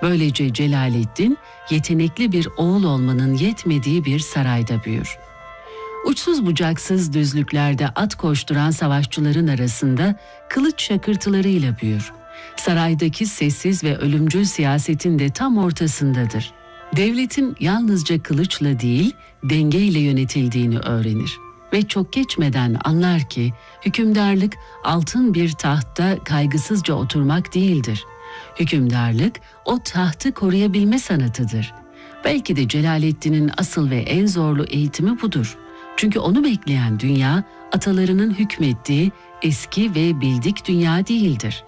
Böylece Celaleddin yetenekli bir oğul olmanın yetmediği bir sarayda büyür. Uçsuz bucaksız düzlüklerde at koşturan savaşçıların arasında kılıç şakırtılarıyla büyür. Saraydaki sessiz ve ölümcül siyasetin de tam ortasındadır. Devletin yalnızca kılıçla değil, dengeyle yönetildiğini öğrenir. Ve çok geçmeden anlar ki hükümdarlık altın bir tahtta kaygısızca oturmak değildir. Hükümdarlık o tahtı koruyabilme sanatıdır. Belki de Celaleddin'in asıl ve en zorlu eğitimi budur. Çünkü onu bekleyen dünya atalarının hükmettiği eski ve bildik dünya değildir.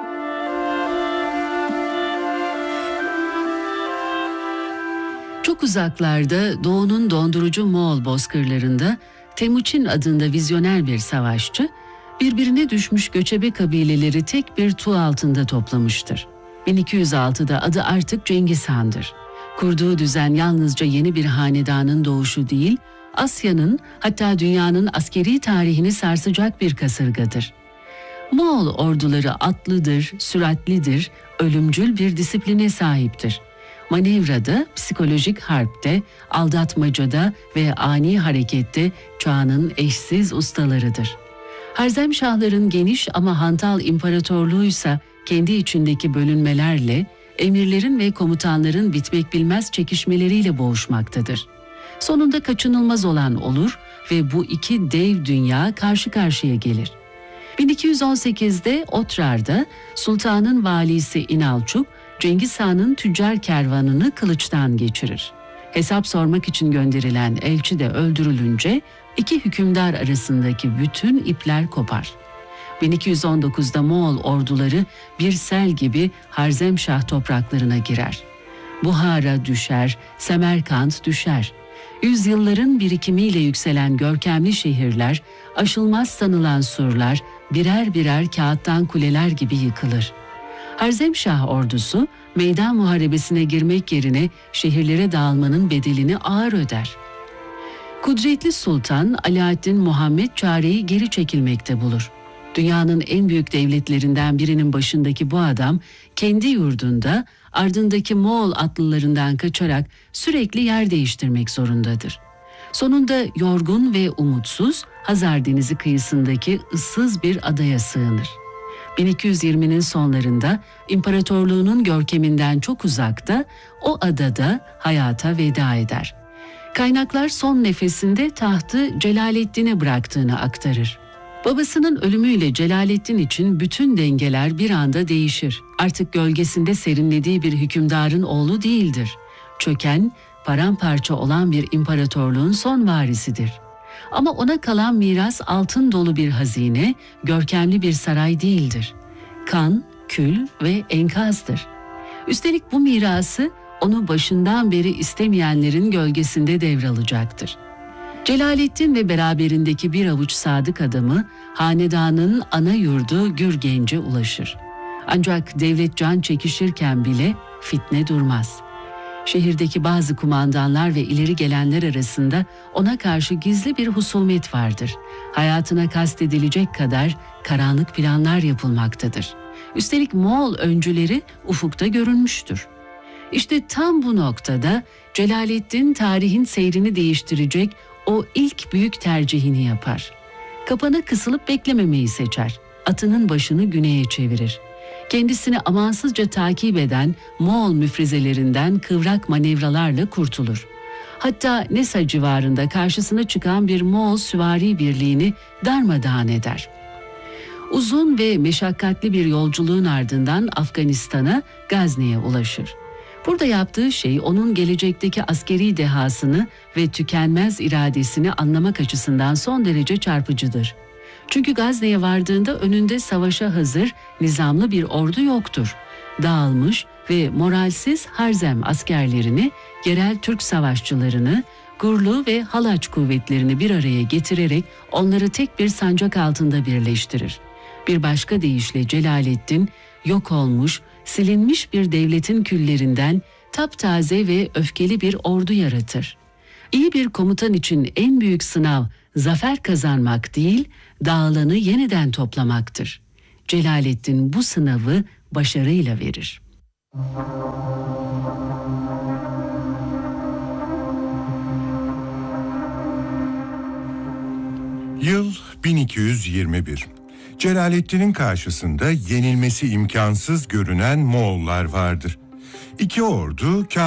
Çok uzaklarda doğunun dondurucu Moğol bozkırlarında Temuçin adında vizyoner bir savaşçı, birbirine düşmüş göçebe kabileleri tek bir tuğ altında toplamıştır. 1206'da adı artık Cengiz Han'dır. Kurduğu düzen yalnızca yeni bir hanedanın doğuşu değil, Asya'nın hatta dünyanın askeri tarihini sarsacak bir kasırgadır. Moğol orduları atlıdır, süratlidir, ölümcül bir disipline sahiptir. Manevrada, psikolojik harpte, aldatmacada ve ani harekette çağının eşsiz ustalarıdır. Harzemşahların geniş ama hantal imparatorluğuysa kendi içindeki bölünmelerle, emirlerin ve komutanların bitmek bilmez çekişmeleriyle boğuşmaktadır. Sonunda kaçınılmaz olan olur ve bu iki dev dünya karşı karşıya gelir. 1218'de Otrar'da sultanın valisi İnalçuk, Cengiz Han'ın tüccar kervanını kılıçtan geçirir. Hesap sormak için gönderilen elçi de öldürülünce iki hükümdar arasındaki bütün ipler kopar. 1219'da Moğol orduları bir sel gibi Harzemşah topraklarına girer. Buhara düşer, Semerkant düşer. Yüzyılların birikimiyle yükselen görkemli şehirler, aşılmaz sanılan surlar birer birer kağıttan kuleler gibi yıkılır. Harzemşah ordusu meydan muharebesine girmek yerine şehirlere dağılmanın bedelini ağır öder. Kudretli Sultan Alaaddin Muhammed çareyi geri çekilmekte bulur. Dünyanın en büyük devletlerinden birinin başındaki bu adam kendi yurdunda ardındaki Moğol atlılarından kaçarak sürekli yer değiştirmek zorundadır. Sonunda yorgun ve umutsuz Hazar Denizi kıyısındaki ıssız bir adaya sığınır. 1220'nin sonlarında imparatorluğunun görkeminden çok uzakta o adada hayata veda eder. Kaynaklar son nefesinde tahtı Celaleddin'e bıraktığını aktarır. Babasının ölümüyle Celaleddin için bütün dengeler bir anda değişir. Artık gölgesinde serinlediği bir hükümdarın oğlu değildir. Çöken, paramparça olan bir imparatorluğun son varisidir. Ama ona kalan miras altın dolu bir hazine, görkemli bir saray değildir. Kan, kül ve enkazdır. Üstelik bu mirası onu başından beri istemeyenlerin gölgesinde devralacaktır. Celaleddin ve beraberindeki bir avuç sadık adamı hanedanın ana yurdu Gürgenç'e ulaşır. Ancak devlet can çekişirken bile fitne durmaz. Şehirdeki bazı kumandanlar ve ileri gelenler arasında ona karşı gizli bir husumet vardır. Hayatına kastedilecek kadar karanlık planlar yapılmaktadır. Üstelik Moğol öncüleri ufukta görünmüştür. İşte tam bu noktada Celaleddin tarihin seyrini değiştirecek o ilk büyük tercihini yapar. Kapana kısılıp beklememeyi seçer. Atının başını güneye çevirir. Kendisini amansızca takip eden Moğol müfrezelerinden kıvrak manevralarla kurtulur. Hatta Nesa civarında karşısına çıkan bir Moğol süvari birliğini darmadağın eder. Uzun ve meşakkatli bir yolculuğun ardından Afganistan'a, Gazne'ye ulaşır. Burada yaptığı şey onun gelecekteki askeri dehasını ve tükenmez iradesini anlamak açısından son derece çarpıcıdır. Çünkü Gazne'ye vardığında önünde savaşa hazır, nizamlı bir ordu yoktur. Dağılmış ve moralsiz Harzem askerlerini, yerel Türk savaşçılarını, Gurlu ve Halaç kuvvetlerini bir araya getirerek onları tek bir sancak altında birleştirir. Bir başka deyişle Celaleddin, yok olmuş, silinmiş bir devletin küllerinden taptaze ve öfkeli bir ordu yaratır. İyi bir komutan için en büyük sınav zafer kazanmak değil, dağılanı yeniden toplamaktır. Celaleddin bu sınavı başarıyla verir. Yıl 1221. Celalettin'in karşısında yenilmesi imkansız görünen Moğollar vardır. İki ordu